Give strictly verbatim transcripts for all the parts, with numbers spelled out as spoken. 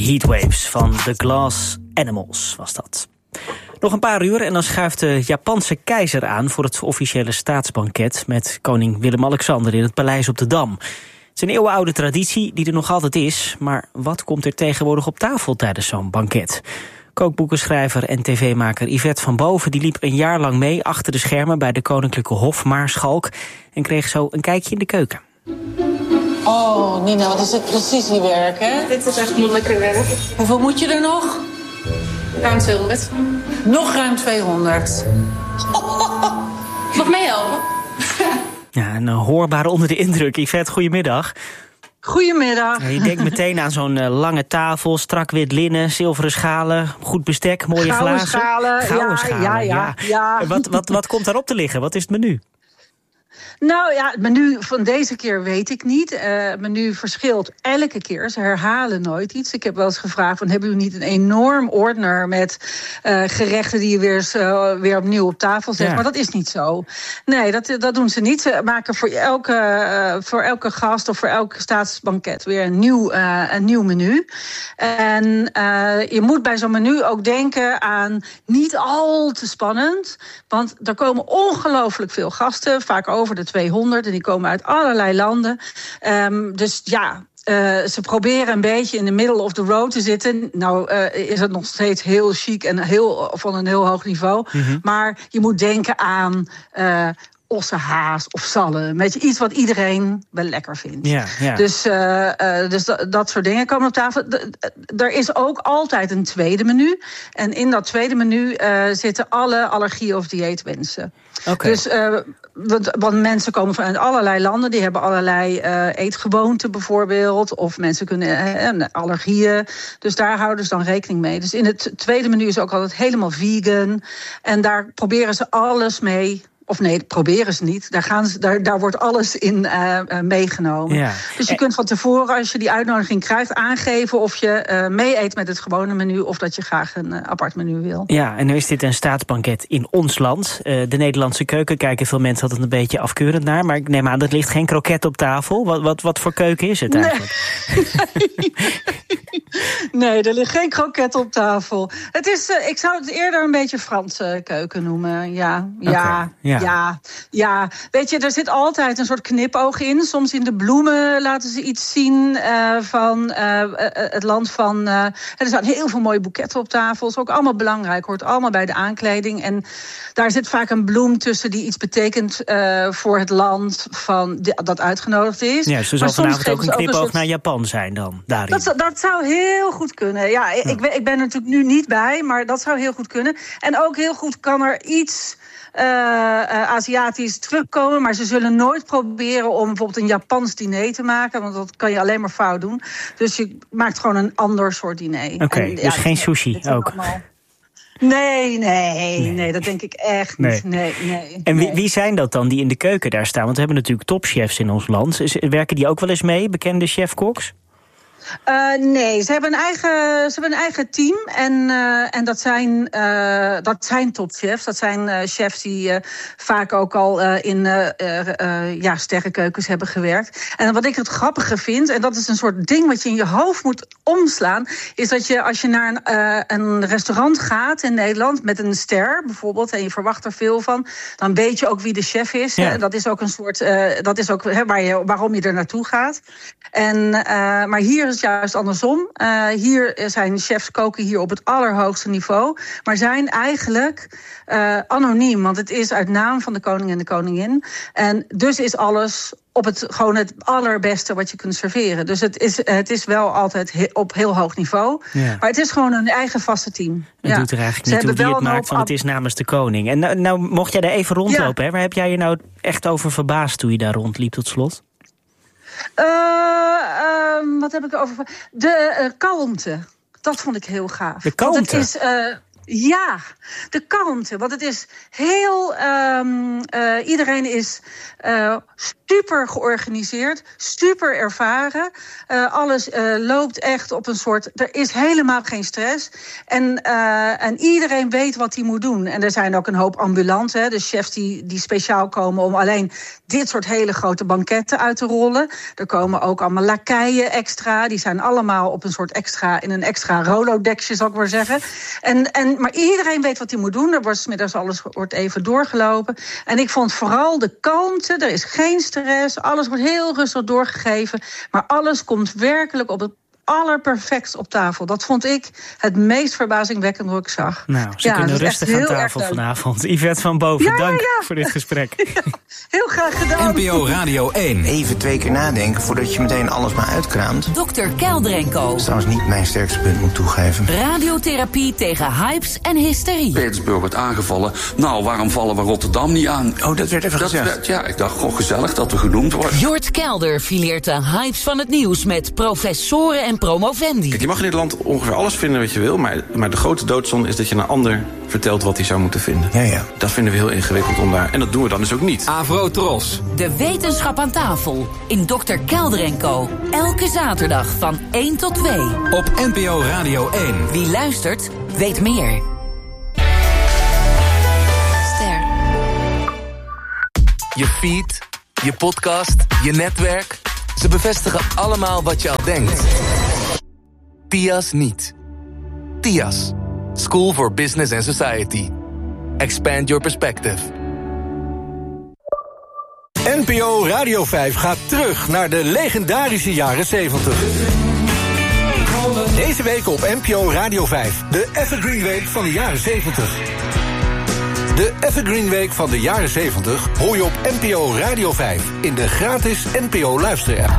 Heatwaves van The Glass Animals was dat. Nog een paar uur en dan schuift de Japanse keizer aan voor het officiële staatsbanket met koning Willem-Alexander in het paleis op de Dam. Het is een eeuwenoude traditie die er nog altijd is, maar wat komt er tegenwoordig op tafel tijdens zo'n banket? Kookboekenschrijver en tv-maker Yvette van Boven die liep een jaar lang mee achter de schermen bij de Koninklijke Hofmaarschalk en kreeg zo een kijkje in de keuken. Oh, Nina, wat is dit precisiewerk, hè? Dit is echt moeilijker werk. Hoeveel moet je er nog? Ruim tweehonderd. Nog ruim tweehonderd. Mag meehelpen? Ja, een hoorbare onder de indruk. Yvette, goedemiddag. Goedemiddag. Ja, je denkt meteen aan zo'n uh, lange tafel, strak wit linnen, zilveren schalen, goed bestek, mooie Gouden glazen. Schalen, Gouden ja, schalen. Ja, ja, ja. ja. Wat, wat, wat komt daarop te liggen? Wat is het menu? Nou ja, het menu van deze keer weet ik niet. Uh, het menu verschilt elke keer. Ze herhalen nooit iets. Ik heb wel eens gevraagd van, hebben jullie niet een enorm ordner met uh, gerechten die je weer, uh, weer opnieuw op tafel zet? Ja. Maar dat is niet zo. Nee, dat, dat doen ze niet. Ze maken voor elke, uh, voor elke gast of voor elk staatsbanket weer een nieuw, uh, een nieuw menu. En uh, je moet bij zo'n menu ook denken aan niet al te spannend. Want er komen ongelooflijk veel gasten, vaak over de tweehonderd, en die komen uit allerlei landen. Um, dus ja, uh, ze proberen een beetje in de middle of the road te zitten. Nou uh, is het nog steeds heel chic en heel, van een heel hoog niveau. Mm-hmm. Maar je moet denken aan Uh, ossenhaas of zalm. Weet je, iets wat iedereen wel lekker vindt. Ja, ja. Dus, uh, uh, dus dat, dat soort dingen komen op tafel. Er is ook altijd een tweede menu. En in dat tweede menu uh, zitten alle allergie- of dieetwensen. Okay. Dus, uh, want, want mensen komen vanuit allerlei landen. Die hebben allerlei uh, eetgewoonten bijvoorbeeld. Of mensen kunnen uh, allergieën. Dus daar houden ze dan rekening mee. Dus in het tweede menu is ook altijd helemaal vegan. En daar proberen ze alles mee. Of nee, dat proberen ze niet. Daar, gaan ze, daar, daar wordt alles in uh, uh, meegenomen. Ja. Dus je kunt van tevoren, als je die uitnodiging krijgt, aangeven of je uh, mee eet met het gewone menu of dat je graag een uh, apart menu wil. Ja, en nu is dit een staatsbanket in ons land. Uh, de Nederlandse keuken kijken veel mensen altijd een beetje afkeurend naar. Maar ik neem aan, er ligt geen kroket op tafel. Wat, wat, wat voor keuken is het eigenlijk? Nee, nee er ligt geen kroket op tafel. Het is, uh, ik zou het eerder een beetje Franse keuken noemen. Ja, ja. Okay, ja. Ja, ja, weet je, er zit altijd een soort knipoog in. Soms in de bloemen laten ze iets zien uh, van uh, het land van Uh, er staan heel veel mooie boeketten op tafel. Dat is ook allemaal belangrijk, hoort allemaal bij de aankleding. En daar zit vaak een bloem tussen die iets betekent uh, voor het land van de, dat uitgenodigd is. Ja, dus er zal vanavond ook een knipoog soort naar Japan zijn dan, daarin. Dat, dat zou heel goed kunnen. Ja, ja. Ik, ik ben er natuurlijk nu niet bij, maar dat zou heel goed kunnen. En ook heel goed kan er iets Uh, uh, Aziatisch terugkomen, maar ze zullen nooit proberen om bijvoorbeeld een Japans diner te maken, want dat kan je alleen maar fout doen. Dus je maakt gewoon een ander soort diner. Oké, okay, dus ja, geen sushi ook? Allemaal... Nee, nee, nee, nee, dat denk ik echt niet. Nee. Nee, nee, en wie, nee. wie zijn dat dan die in de keuken daar staan? Want we hebben natuurlijk topchefs in ons land. Werken die ook wel eens mee, bekende chefkoks? Uh, nee, ze hebben een eigen, ze hebben een eigen team. En, uh, en dat zijn, uh, dat zijn topchefs. Dat zijn uh, chefs die uh, vaak ook al uh, in uh, uh, ja, sterrenkeukens hebben gewerkt. En wat ik het grappige vind, en dat is een soort ding wat je in je hoofd moet omslaan, is dat je als je naar een, uh, een restaurant gaat in Nederland met een ster bijvoorbeeld, en je verwacht er veel van, dan weet je ook wie de chef is. Ja. Dat is ook een soort, uh, dat is ook he, waar je, waarom je er naartoe gaat. En, uh, maar hier is het juist andersom. Uh, hier zijn chefs koken hier op het allerhoogste niveau, maar zijn eigenlijk uh, anoniem, want het is uit naam van de koning en de koningin. En dus is alles op het gewoon het allerbeste wat je kunt serveren. Dus het is, het is wel altijd he, op heel hoog niveau. Ja. Maar het is gewoon een eigen vaste team. Het ja. doet er eigenlijk niet toe wie het maakt, want het is namens de koning. En nou, nou mocht jij daar even rondlopen, ja. hè? Waar heb jij je nou echt over verbaasd toen je daar rondliep tot slot? Uh, uh, wat heb ik over? De uh, kalmte. Dat vond ik heel gaaf. De kalmte? Want het is, uh, Ja, de kalmte. Want het is heel... Um, uh, iedereen is uh, super georganiseerd, super ervaren. Uh, alles uh, loopt echt op een soort... Er is helemaal geen stress. En, uh, en iedereen weet wat hij moet doen. En er zijn ook een hoop ambulanten, hè, de chefs die, die speciaal komen om alleen dit soort hele grote banketten uit te rollen. Er komen ook allemaal lakeien extra. Die zijn allemaal op een soort extra... in een extra rolodexje, zal ik maar zeggen. En... en maar iedereen weet wat hij moet doen. Er wordt 's middags alles wordt even doorgelopen. En ik vond vooral de kalmte. Er is geen stress. Alles wordt heel rustig doorgegeven. Maar alles komt werkelijk op het allerperfectst op tafel. Dat vond ik het meest verbazingwekkende wat ik zag. Nou, ze ja, kunnen rustig aan tafel vanavond. Yvette van Boven, ja, dank ja. voor dit gesprek. Ja, heel graag gedaan. N P O Radio één. Even twee keer nadenken voordat je meteen alles maar uitkraamt. dokter Kelder en Co. Dat is trouwens niet mijn sterkste punt, moet toegeven. Radiotherapie tegen hypes en hysterie. Petersburg wordt aangevallen. Nou, waarom vallen we Rotterdam niet aan? Oh, dat werd even dat gezegd. Werd, ja, ik dacht, gewoon gezellig dat we genoemd worden. Jort Kelder fileert de hypes van het nieuws met professoren en promovendi. Kijk, je mag in dit land ongeveer alles vinden wat je wil, maar, maar de grote doodzonde is dat je een ander vertelt wat hij zou moeten vinden. Ja, ja. Dat vinden we heel ingewikkeld om daar. En dat doen we dan dus ook niet. Avro Tros. De wetenschap aan tafel in dokter Kelder en Co. Elke zaterdag van één tot twee. Op N P O Radio één. Wie luistert, weet meer. Ster. Je feed, je podcast, je netwerk. Ze bevestigen allemaal wat je al denkt. T I A S niet. T I A S. School for Business and Society. Expand your perspective. N P O Radio vijf gaat terug naar de legendarische jaren zeventig. Deze week op N P O Radio vijf, de Evergreen Week van de jaren zeventig. De Evergreen Week van de jaren zeventig hoor je op N P O Radio vijf in de gratis N P O luisterapp.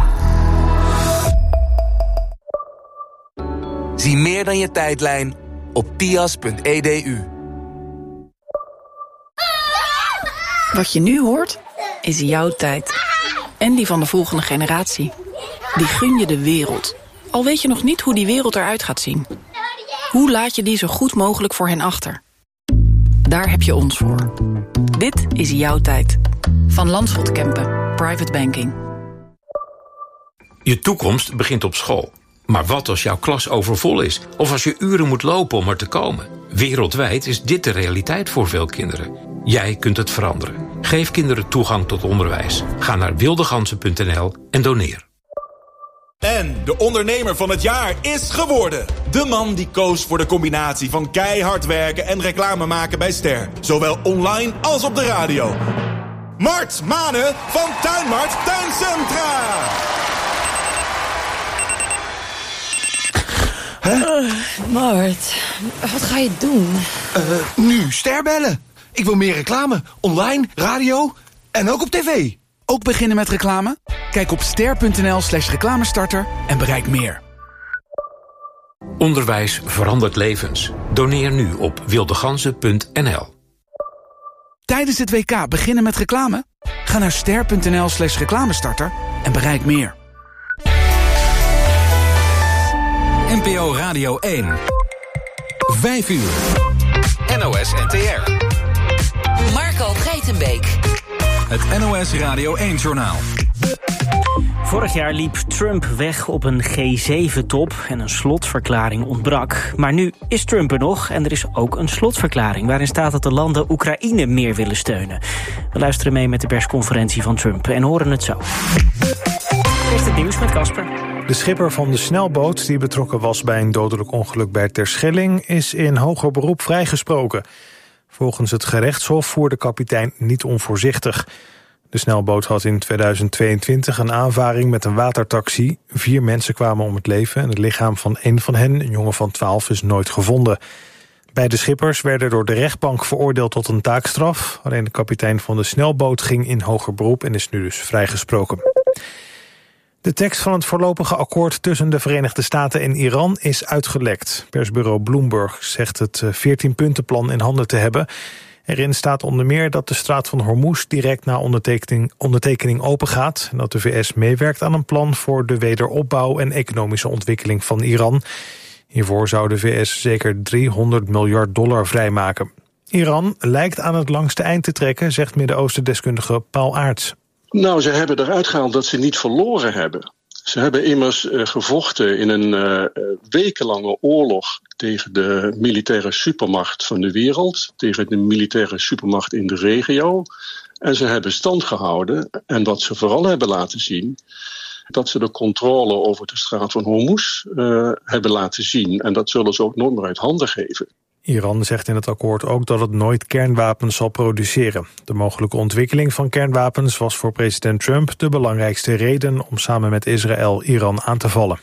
Zie meer dan je tijdlijn op tias punt e d u. Wat je nu hoort, is jouw tijd. En die van de volgende generatie. Die gun je de wereld. Al weet je nog niet hoe die wereld eruit gaat zien. Hoe laat je die zo goed mogelijk voor hen achter? Daar heb je ons voor. Dit is jouw tijd. Van Landschot Kempen, Private Banking. Je toekomst begint op school. Maar wat als jouw klas overvol is? Of als je uren moet lopen om er te komen? Wereldwijd is dit de realiteit voor veel kinderen. Jij kunt het veranderen. Geef kinderen toegang tot onderwijs. Ga naar wildegansen punt n l en doneer. En de ondernemer van het jaar is geworden. De man die koos voor de combinatie van keihard werken en reclame maken bij Ster. Zowel online als op de radio. Mart Manen van Tuinmart Tuincentra. Huh? Uh, Mart, wat ga je doen? Uh, nu Ster bellen. Ik wil meer reclame. Online, radio en ook op tv. Ook beginnen met reclame? Kijk op ster punt n l slash reclamestarter en bereik meer. Onderwijs verandert levens. Doneer nu op wildegansen punt n l. Tijdens het W K beginnen met reclame? Ga naar ster punt n l slash reclamestarter en bereik meer. N P O Radio één. Vijf uur. N O S N T R. Marco Geitenbeek. Het N O S Radio één-journaal. Vorig jaar liep Trump weg op een G zeven top en een slotverklaring ontbrak. Maar nu is Trump er nog en er is ook een slotverklaring waarin staat dat de landen Oekraïne meer willen steunen. We luisteren mee met de persconferentie van Trump en horen het zo. Eerst het nieuws met Casper. De schipper van de snelboot die betrokken was bij een dodelijk ongeluk bij Terschelling is in hoger beroep vrijgesproken. Volgens het gerechtshof voerde de kapitein niet onvoorzichtig. De snelboot had in tweeduizend tweeëntwintig een aanvaring met een watertaxi. Vier mensen kwamen om het leven en het lichaam van één van hen, een jongen van twaalf, is nooit gevonden. Beide schippers werden door de rechtbank veroordeeld tot een taakstraf. Alleen de kapitein van de snelboot ging in hoger beroep en is nu dus vrijgesproken. De tekst van het voorlopige akkoord tussen de Verenigde Staten en Iran is uitgelekt. Persbureau Bloomberg zegt het veertien-puntenplan in handen te hebben. Erin staat onder meer dat de straat van Hormuz direct na ondertekening, ondertekening opengaat en dat de V S meewerkt aan een plan voor de wederopbouw en economische ontwikkeling van Iran. Hiervoor zou de V S zeker driehonderd miljard dollar vrijmaken. Iran lijkt aan het langste eind te trekken, zegt Midden-Oosten-deskundige Paul Aerts. Nou, ze hebben eruit gehaald dat ze niet verloren hebben. Ze hebben immers uh, gevochten in een uh, wekenlange oorlog tegen de militaire supermacht van de wereld, tegen de militaire supermacht in de regio. En ze hebben stand gehouden. En wat ze vooral hebben laten zien, dat ze de controle over de straat van Hormuz uh, hebben laten zien. En dat zullen ze ook nooit meer uit handen geven. Iran zegt in het akkoord ook dat het nooit kernwapens zal produceren. De mogelijke ontwikkeling van kernwapens was voor president Trump de belangrijkste reden om samen met Israël Iran aan te vallen.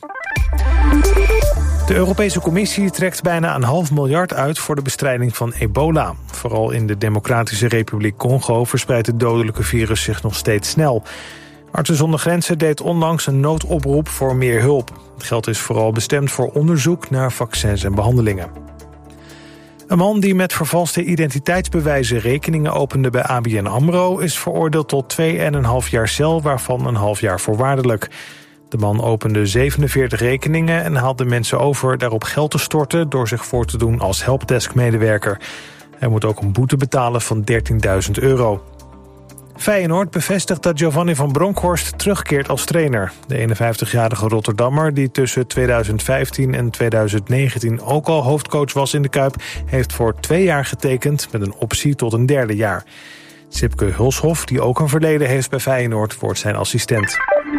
De Europese Commissie trekt bijna een half miljard uit voor de bestrijding van ebola. Vooral in de Democratische Republiek Congo verspreidt het dodelijke virus zich nog steeds snel. Artsen zonder Grenzen deed onlangs een noodoproep voor meer hulp. Het geld is vooral bestemd voor onderzoek naar vaccins en behandelingen. Een man die met vervalste identiteitsbewijzen rekeningen opende bij A B N AMRO is veroordeeld tot twee en een half jaar cel, waarvan een half jaar voorwaardelijk. De man opende zevenenveertig rekeningen en haalde mensen over daarop geld te storten door zich voor te doen als helpdesk-medewerker. Hij moet ook een boete betalen van dertienduizend euro. Feyenoord bevestigt dat Giovanni van Bronckhorst terugkeert als trainer. De eenenvijftigjarige Rotterdammer, die tussen tweeduizend vijftien en tweeduizend negentien ook al hoofdcoach was in de Kuip, heeft voor twee jaar getekend met een optie tot een derde jaar. Sipke Hulshoff, die ook een verleden heeft bij Feyenoord, wordt zijn assistent.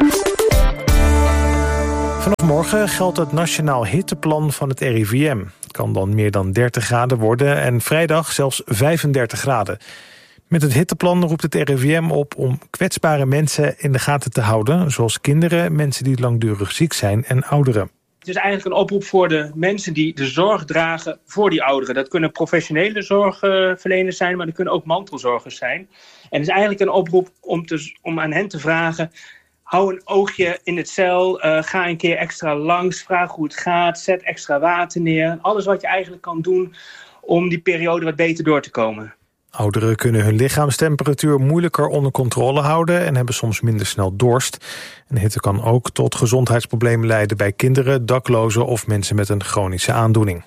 Vanaf morgen geldt het nationaal hitteplan van het R I V M. Het kan dan meer dan dertig graden worden en vrijdag zelfs vijfendertig graden. Met het hitteplan roept het R I V M op om kwetsbare mensen in de gaten te houden, zoals kinderen, mensen die langdurig ziek zijn en ouderen. Het is eigenlijk een oproep voor de mensen die de zorg dragen voor die ouderen. Dat kunnen professionele zorgverleners zijn, maar dat kunnen ook mantelzorgers zijn. En het is eigenlijk een oproep om, te, om aan hen te vragen: hou een oogje in het cel, uh, ga een keer extra langs, vraag hoe het gaat, zet extra water neer. Alles wat je eigenlijk kan doen om die periode wat beter door te komen. Ouderen kunnen hun lichaamstemperatuur moeilijker onder controle houden en hebben soms minder snel dorst. En hitte kan ook tot gezondheidsproblemen leiden bij kinderen, daklozen of mensen met een chronische aandoening.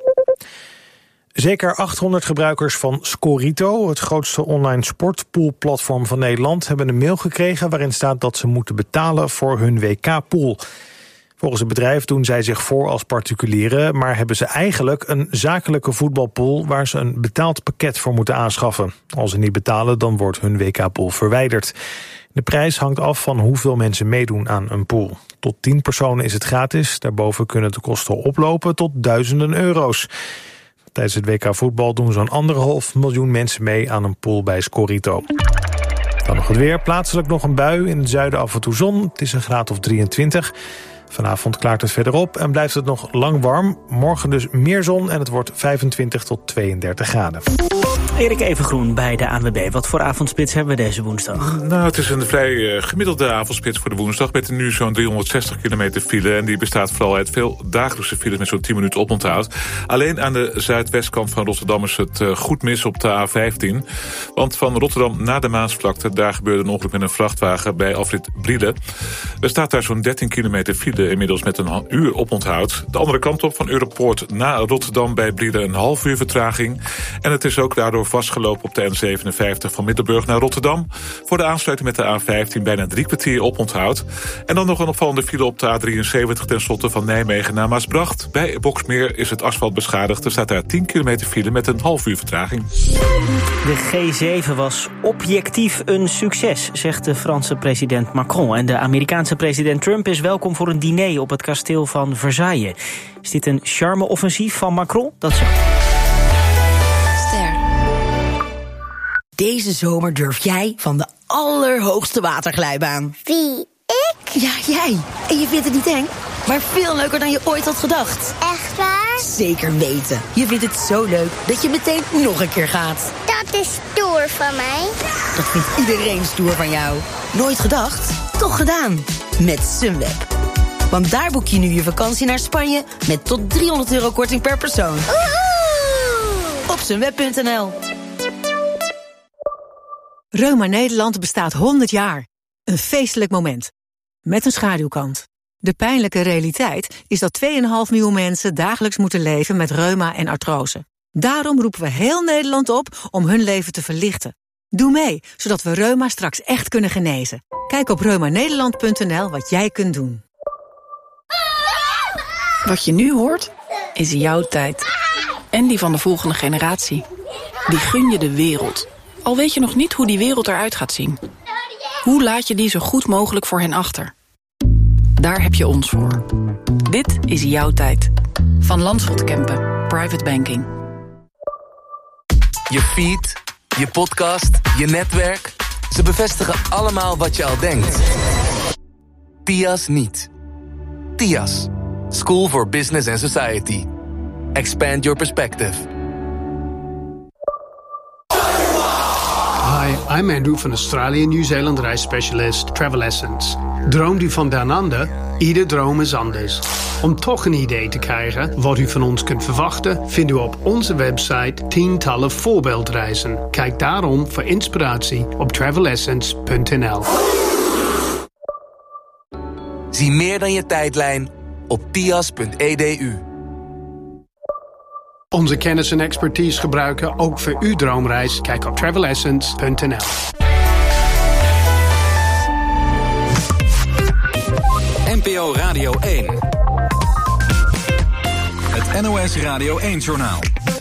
Zeker achthonderd gebruikers van Scorito, het grootste online sportpoolplatform van Nederland, hebben een mail gekregen waarin staat dat ze moeten betalen voor hun W K-pool. Volgens het bedrijf doen zij zich voor als particulieren, maar hebben ze eigenlijk een zakelijke voetbalpool waar ze een betaald pakket voor moeten aanschaffen. Als ze niet betalen, dan wordt hun W K-pool verwijderd. De prijs hangt af van hoeveel mensen meedoen aan een pool. Tot tien personen is het gratis, daarboven kunnen de kosten oplopen tot duizenden euro's. Tijdens het W K voetbal doen zo'n anderhalf miljoen mensen mee aan een pool bij Scorito. Dan nog het weer, plaatselijk nog een bui, in het zuiden af en toe zon. Het is een graad of drieëntwintig. Vanavond klaart het verder op en blijft het nog lang warm. Morgen dus meer zon en het wordt vijfentwintig tot tweeëndertig graden. Erik Evengroen bij de A N W B. Wat voor avondspits hebben we deze woensdag? Nou, het is een vrij uh, gemiddelde avondspits voor de woensdag, met nu zo'n driehonderdzestig kilometer file. En die bestaat vooral uit veel dagelijkse files met zo'n tien minuten oponthoud. Alleen aan de zuidwestkant van Rotterdam is het uh, goed mis op de A vijftien. Want van Rotterdam naar de Maasvlakte, daar gebeurde een ongeluk met een vrachtwagen bij afrit Brielen. Er staat daar zo'n dertien kilometer file, inmiddels met een uur oponthoud. De andere kant op, van Europoort naar Rotterdam bij Brielen, een half uur vertraging. En het is ook daardoor vastgelopen op de N zevenenvijftig van Middelburg naar Rotterdam. Voor de aansluiting met de A vijftien bijna drie kwartier oponthoud. En dan nog een opvallende file op de A drieënzeventig ten slotte van Nijmegen naar Maasbracht. Bij Boksmeer is het asfalt beschadigd. Er staat daar tien kilometer file met een half uur vertraging. De G zeven was objectief een succes, zegt de Franse president Macron. En de Amerikaanse president Trump is welkom voor een diner op het kasteel van Versailles. Is dit een charme-offensief van Macron? Dat zo. Deze zomer durf jij van de allerhoogste waterglijbaan. Wie, ik? Ja, jij. En je vindt het niet eng, maar veel leuker dan je ooit had gedacht. Echt waar? Zeker weten. Je vindt het zo leuk dat je meteen nog een keer gaat. Dat is stoer van mij. Dat vindt iedereen stoer van jou. Nooit gedacht? Toch gedaan. Met Sunweb. Want daar boek je nu je vakantie naar Spanje met tot driehonderd euro korting per persoon. Woehoe! Op sunweb punt n l. Reuma Nederland bestaat honderd jaar. Een feestelijk moment. Met een schaduwkant. De pijnlijke realiteit is dat twee komma vijf miljoen mensen dagelijks moeten leven met reuma en artrose. Daarom roepen we heel Nederland op om hun leven te verlichten. Doe mee, zodat we reuma straks echt kunnen genezen. Kijk op reumanederland punt n l wat jij kunt doen. Wat je nu hoort, is jouw tijd. En die van de volgende generatie. Die gun je de wereld. Al weet je nog niet hoe die wereld eruit gaat zien. Hoe laat je die zo goed mogelijk voor hen achter? Daar heb je ons voor. Dit is jouw tijd. Van Landschot Kempen. Private Banking. Je feed, je podcast, je netwerk. Ze bevestigen allemaal wat je al denkt. T I A S niet. T I A S. School for Business and Society. Expand your perspective. Hi, I'm Andrew van Australië en Nieuw-Zeeland reisspecialist Travel Essence. Droomt u van down under? Ieder droom is anders. Om toch een idee te krijgen wat u van ons kunt verwachten, vindt u op onze website tientallen voorbeeldreizen. Kijk daarom voor inspiratie op travel essence punt n l. Zie meer dan je tijdlijn op tias punt e d u. Onze kennis en expertise gebruiken ook voor uw droomreis. Kijk op travel essence punt n l. N P O Radio één. Het N O S Radio één-journaal.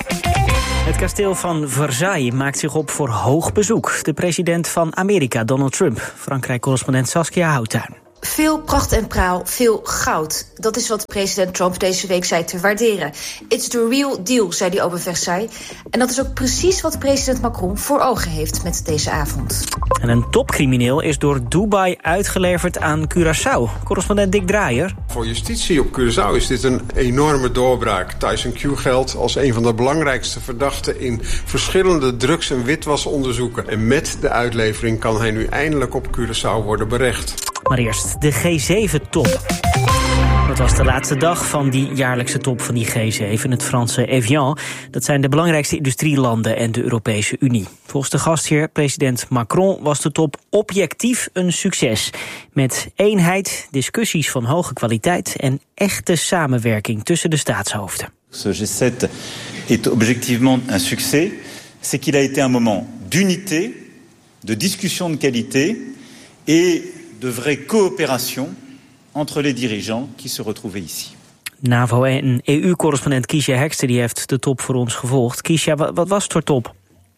Het kasteel van Versailles maakt zich op voor hoog bezoek. De president van Amerika, Donald Trump. Frankrijk-correspondent Saskia Houttuin. Veel pracht en praal, veel goud. Dat is wat president Trump deze week zei te waarderen. It's the real deal, zei hij over Versailles. En dat is ook precies wat president Macron voor ogen heeft met deze avond. En een topcrimineel is door Dubai uitgeleverd aan Curaçao. Correspondent Dick Draaier. Voor justitie op Curaçao is dit een enorme doorbraak. Tyson Q geldt als een van de belangrijkste verdachten in verschillende drugs- en witwasonderzoeken. En met de uitlevering kan hij nu eindelijk op Curaçao worden berecht. Maar eerst de G zeven top. Dat was de laatste dag van die jaarlijkse top van die G zeven, het Franse Evian. Dat zijn de belangrijkste industrielanden en de Europese Unie. Volgens de gastheer, president Macron, was de top objectief een succes. Met eenheid, discussies van hoge kwaliteit en echte samenwerking tussen de staatshoofden. Ce G zeven est objectivement un succès. C'est qu'il a été un moment d'unité, de discussion de qualité et de vraie coopération entre les dirigeants qui se retrouvaient ici. NAVO en E U-correspondent Kiesja Hekster die heeft de top voor ons gevolgd. Kiesja, wat was het voor top?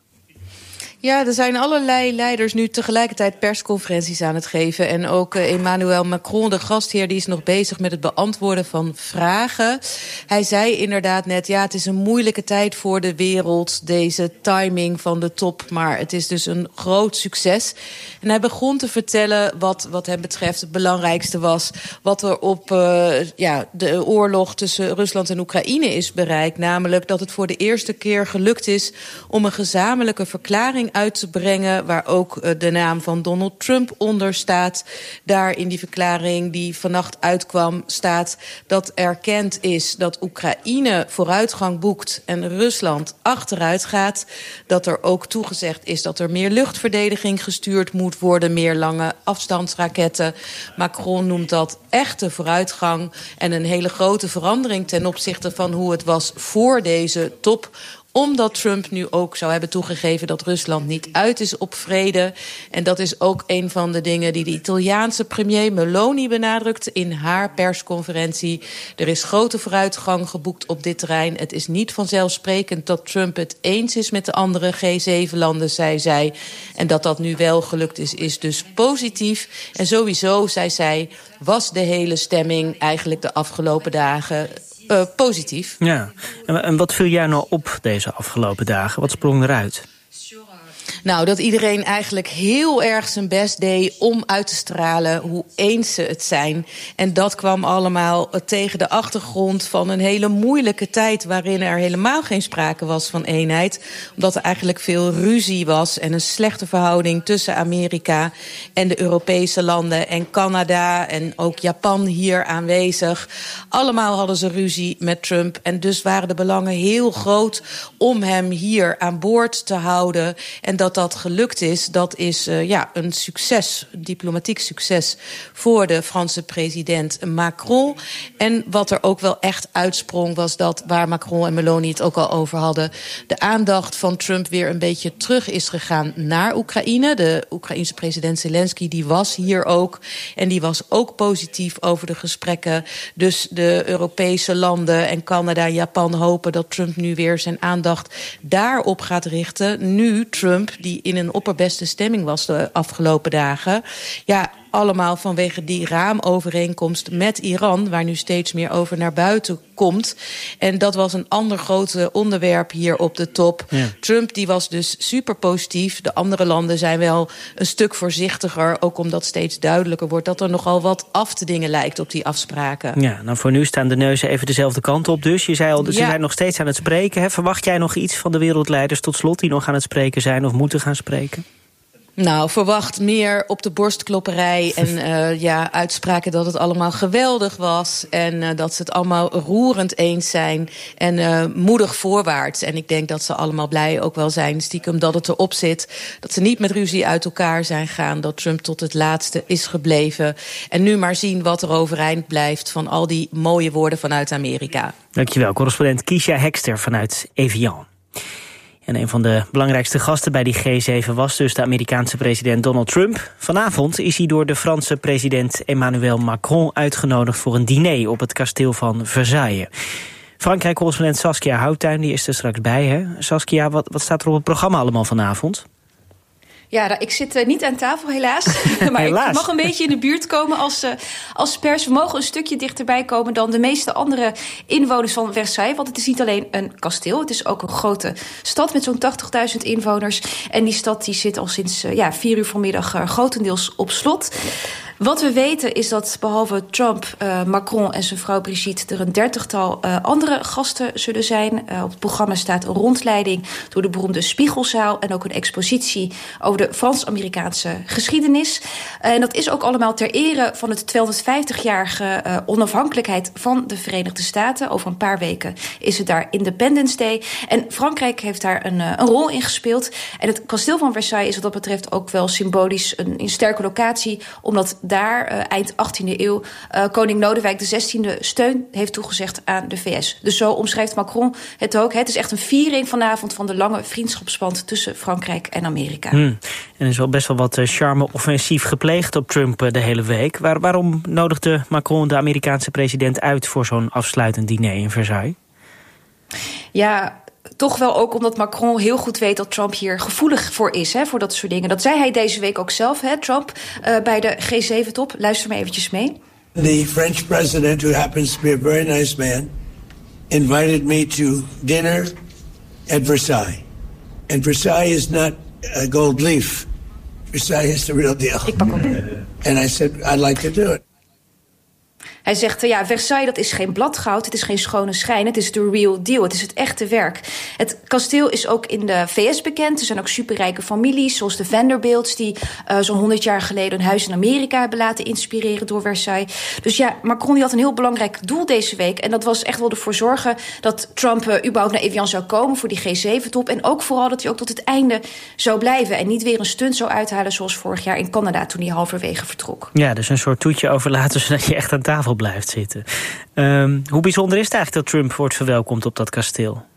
Ja, er zijn allerlei leiders nu tegelijkertijd persconferenties aan het geven. En ook uh, Emmanuel Macron, de gastheer, die is nog bezig met het beantwoorden van vragen. Hij zei inderdaad net, ja, het is een moeilijke tijd voor de wereld, deze timing van de top. Maar het is dus een groot succes. En hij begon te vertellen wat, wat hem betreft het belangrijkste was. Wat er op uh, ja, de oorlog tussen Rusland en Oekraïne is bereikt. Namelijk dat het voor de eerste keer gelukt is om een gezamenlijke verklaring uit te brengen, waar ook de naam van Donald Trump onder staat. Daar in die verklaring die vannacht uitkwam staat dat erkend is dat Oekraïne vooruitgang boekt en Rusland achteruit gaat. Dat er ook toegezegd is dat er meer luchtverdediging gestuurd moet worden, meer lange afstandsraketten. Macron noemt dat echte vooruitgang en een hele grote verandering ten opzichte van hoe het was voor deze top, omdat Trump nu ook zou hebben toegegeven dat Rusland niet uit is op vrede. En dat is ook een van de dingen die de Italiaanse premier Meloni benadrukte in haar persconferentie. Er is grote vooruitgang geboekt op dit terrein. Het is niet vanzelfsprekend dat Trump het eens is met de andere G zeven landen, zei zij. En dat dat nu wel gelukt is, is dus positief. En sowieso, zei zij, was de hele stemming eigenlijk de afgelopen dagen Uh, positief. Ja, en, en wat viel jij nou op deze afgelopen dagen? Wat sprong eruit? Nou, dat iedereen eigenlijk heel erg zijn best deed om uit te stralen hoe eens ze het zijn. En dat kwam allemaal tegen de achtergrond van een hele moeilijke tijd, waarin er helemaal geen sprake was van eenheid. Omdat er eigenlijk veel ruzie was en een slechte verhouding tussen Amerika en de Europese landen en Canada en ook Japan hier aanwezig. Allemaal hadden ze ruzie met Trump en dus waren de belangen heel groot om hem hier aan boord te houden. En dat dat gelukt is, dat is uh, ja, een succes, een diplomatiek succes voor de Franse president Macron. En wat er ook wel echt uitsprong was dat, waar Macron en Meloni het ook al over hadden, de aandacht van Trump weer een beetje terug is gegaan naar Oekraïne. De Oekraïense president Zelensky die was hier ook en die was ook positief over de gesprekken. Dus de Europese landen en Canada en Japan hopen dat Trump nu weer zijn aandacht daarop gaat richten. Nu Trump, die in een opperbeste stemming was de afgelopen dagen, ja, allemaal vanwege die raamovereenkomst met Iran, waar nu steeds meer over naar buiten komt. En dat was een ander groot onderwerp hier op de top. Ja. Trump die was dus super positief. De andere landen zijn wel een stuk voorzichtiger, ook omdat steeds duidelijker wordt dat er nogal wat af te dingen lijkt op die afspraken. Ja, nou voor nu staan de neuzen even dezelfde kant op dus. Je zei al, ze ja. zijn nog steeds aan het spreken. Hè? Verwacht jij nog iets van de wereldleiders tot slot die nog aan het spreken zijn of moeten gaan spreken? Nou, verwacht meer op de borstklopperij en uh, ja, uitspraken dat het allemaal geweldig was en uh, dat ze het allemaal roerend eens zijn en uh, moedig voorwaarts. En ik denk dat ze allemaal blij ook wel zijn, stiekem, dat het erop zit, dat ze niet met ruzie uit elkaar zijn gegaan, dat Trump tot het laatste is gebleven. En nu maar zien wat er overeind blijft van al die mooie woorden vanuit Amerika. Dankjewel, correspondent Kiesja Hekster vanuit Evian. En een van de belangrijkste gasten bij die G zeven was dus de Amerikaanse president Donald Trump. Vanavond is hij door de Franse president Emmanuel Macron uitgenodigd voor een diner op het kasteel van Versailles. Frankrijk-correspondent Saskia Houttuin, die is er straks bij. Hè? Saskia, wat, wat staat er op het programma allemaal vanavond? Ja, ik zit uh, niet aan tafel helaas. maar helaas. Ik mag een beetje in de buurt komen als, uh, als pers. We mogen een stukje dichterbij komen dan de meeste andere inwoners van Versailles. Want het is niet alleen een kasteel, het is ook een grote stad met zo'n tachtigduizend inwoners. En die stad die zit al sinds uh, ja, vier uur vanmiddag uh, grotendeels op slot. Wat we weten is dat behalve Trump, uh, Macron en zijn vrouw Brigitte er een dertigtal uh, andere gasten zullen zijn. Uh, op het programma staat een rondleiding door de beroemde Spiegelzaal en ook een expositie over de Frans-Amerikaanse geschiedenis. Uh, en dat is ook allemaal ter ere van het tweehonderdvijftigjarige uh, onafhankelijkheid van de Verenigde Staten. Over een paar weken is het daar Independence Day. En Frankrijk heeft daar een, uh, een rol in gespeeld. En het kasteel van Versailles is wat dat betreft ook wel symbolisch een, een sterke locatie, omdat daar uh, eind achttiende eeuw uh, koning Lodewijk de zestiende steun heeft toegezegd aan de V S. Dus zo omschrijft Macron het ook. Het is echt een viering vanavond van de lange vriendschapsband tussen Frankrijk en Amerika. Hmm. En er is wel best wel wat uh, charme-offensief gepleegd op Trump uh, de hele week. Waar, waarom nodigde Macron de Amerikaanse president uit voor zo'n afsluitend diner in Versailles? Ja, toch wel ook omdat Macron heel goed weet dat Trump hier gevoelig voor is, hè, voor dat soort dingen. Dat zei hij deze week ook zelf, hè, Trump, uh, bij de G zeven top. Luister maar eventjes mee. The French president, who happens to be a very nice man, invited me to dinner at Versailles. And Versailles is not a gold leaf. Versailles is the real deal. Ik pak op. And I said, I'd like to do it. Hij zegt, ja, Versailles, dat is geen bladgoud, het is geen schone schijn, het is de real deal, het is het echte werk. Het kasteel is ook in de V S bekend. Er zijn ook superrijke families, zoals de Vanderbilts, die uh, zo'n honderd jaar geleden een huis in Amerika hebben laten inspireren door Versailles. Dus ja, Macron die had een heel belangrijk doel deze week. En dat was echt wel ervoor zorgen dat Trump uh, überhaupt naar Evian zou komen voor die G zeven top. En ook vooral dat hij ook tot het einde zou blijven en niet weer een stunt zou uithalen zoals vorig jaar in Canada toen hij halverwege vertrok. Ja, dus een soort toetje overlaten zodat je echt aan tafel blijft zitten. Um, hoe bijzonder is het eigenlijk dat Trump wordt verwelkomd op dat kasteel?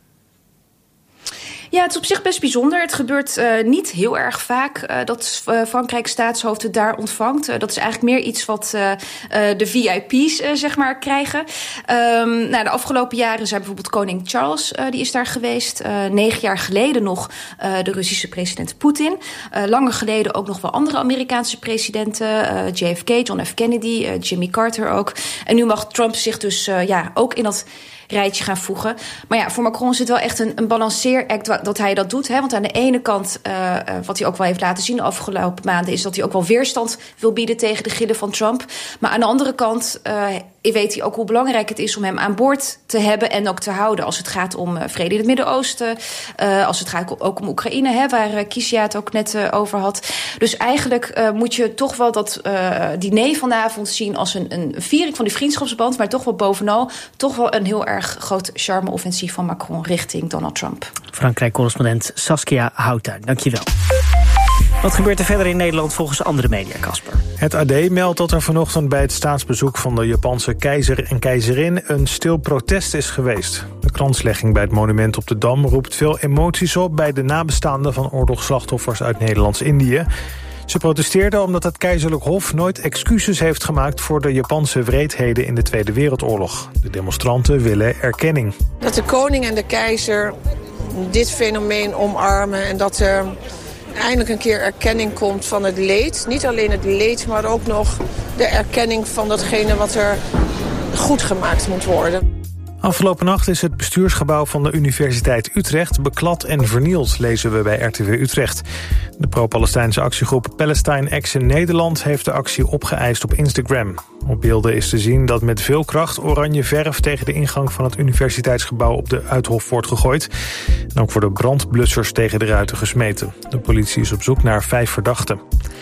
Ja, het is op zich best bijzonder. Het gebeurt uh, niet heel erg vaak uh, dat uh, Frankrijk staatshoofden daar ontvangt. Uh, dat is eigenlijk meer iets wat uh, uh, de V I P's uh, zeg maar krijgen. Um, nou, de afgelopen jaren zijn bijvoorbeeld koning Charles, uh, die is daar geweest. Uh, negen jaar geleden nog uh, de Russische president Poetin. Uh, langer geleden ook nog wel andere Amerikaanse presidenten. Uh, J F K, John F. Kennedy, uh, Jimmy Carter ook. En nu mag Trump zich dus uh, ja, ook in dat rijtje gaan voegen. Maar ja, voor Macron is het wel echt een, een balanceeract dat hij dat doet. Hè? Want aan de ene kant, uh, wat hij ook wel heeft laten zien de afgelopen maanden, is dat hij ook wel weerstand wil bieden tegen de gillen van Trump. Maar aan de andere kant uh, weet hij ook hoe belangrijk het is om hem aan boord te hebben en ook te houden als het gaat om uh, vrede in het Midden-Oosten. Uh, als het gaat ook om Oekraïne, hè, waar uh, Kiesja het ook net uh, over had. Dus eigenlijk uh, moet je toch wel dat uh, diner vanavond zien als een, een viering van die vriendschapsband, maar toch wel bovenal toch wel een heel erg groot charme-offensief van Macron richting Donald Trump. Frankrijk-correspondent Saskia Houttuin, dankjewel. Wat gebeurt er verder in Nederland volgens andere media, Casper? Het A D meldt dat er vanochtend bij het staatsbezoek van de Japanse keizer en keizerin een stil protest is geweest. De kranslegging bij het monument op de Dam roept veel emoties op bij de nabestaanden van oorlogsslachtoffers uit Nederlands-Indië. Ze protesteerden omdat het keizerlijk hof nooit excuses heeft gemaakt voor de Japanse wreedheden in de Tweede Wereldoorlog. De demonstranten willen erkenning. Dat de koning en de keizer dit fenomeen omarmen en dat er eindelijk een keer erkenning komt van het leed. Niet alleen het leed, maar ook nog de erkenning van datgene wat er goed gemaakt moet worden. Afgelopen nacht is het bestuursgebouw van de Universiteit Utrecht beklad en vernield, lezen we bij R T V Utrecht. De pro-Palestijnse actiegroep Palestine Action Nederland heeft de actie opgeëist op Instagram. Op beelden is te zien dat met veel kracht oranje verf tegen de ingang van het universiteitsgebouw op de Uithof wordt gegooid. En ook worden brandblussers tegen de ruiten gesmeten. De politie is op zoek naar vijf verdachten.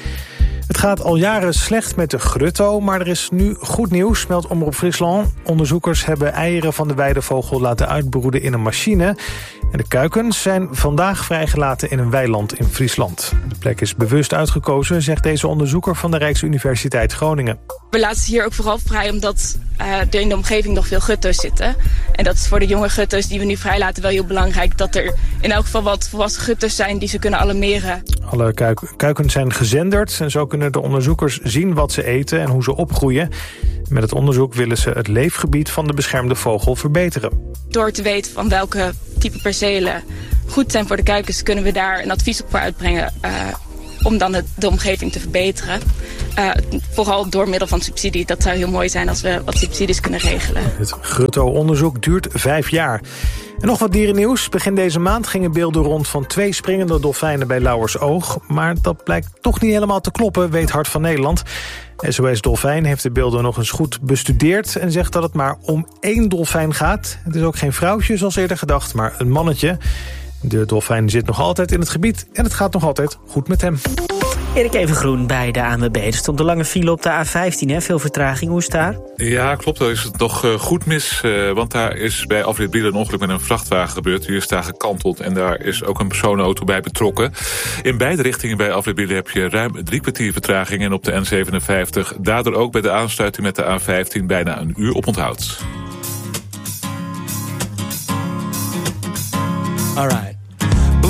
Het gaat al jaren slecht met de grutto, maar er is nu goed nieuws, meldt Omroep Friesland. Onderzoekers hebben eieren van de weidevogel laten uitbroeden in een machine. En de kuikens zijn vandaag vrijgelaten in een weiland in Friesland. De plek is bewust uitgekozen, zegt deze onderzoeker van de Rijksuniversiteit Groningen. We laten ze hier ook vooral vrij omdat uh, er in de omgeving nog veel gutto's zitten. En dat is voor de jonge gutto's die we nu vrijlaten wel heel belangrijk. Dat er in elk geval wat volwassen gutto's zijn die ze kunnen alarmeren. Alle kuik- kuikens zijn gezenderd en zo kunnen de onderzoekers zien wat ze eten en hoe ze opgroeien. Met het onderzoek willen ze het leefgebied van de beschermde vogel verbeteren. Door te weten van welke type percelen goed zijn voor de kuikens kunnen we daar een advies op voor uitbrengen. Uh, om dan het, de omgeving te verbeteren. Uh, vooral door middel van subsidie. Dat zou heel mooi zijn als we wat subsidies kunnen regelen. Het grutto-onderzoek duurt vijf jaar. En nog wat dierennieuws. Begin deze maand gingen beelden rond van twee springende dolfijnen bij Lauwersoog. Maar dat blijkt toch niet helemaal te kloppen, weet Hart van Nederland. S O S Dolfijn heeft de beelden nog eens goed bestudeerd en zegt dat het maar om één dolfijn gaat. Het is ook geen vrouwtje zoals eerder gedacht, maar een mannetje. De dolfijn zit nog altijd in het gebied en het gaat nog altijd goed met hem. Erik Evengroen bij de A N W B. Er stond een lange file op de A vijftien, hè? Veel vertraging. Hoe is het daar? Ja, klopt. Daar is het nog uh, goed mis. Uh, want daar is bij afrit Brielen een ongeluk met een vrachtwagen gebeurd. Die is daar gekanteld en daar is ook een personenauto bij betrokken. In beide richtingen bij afrit Brielen heb je ruim drie kwartier vertraging. En op de N zevenenvijftig daardoor ook bij de aansluiting met de A vijftien bijna een uur oponthoud. All right.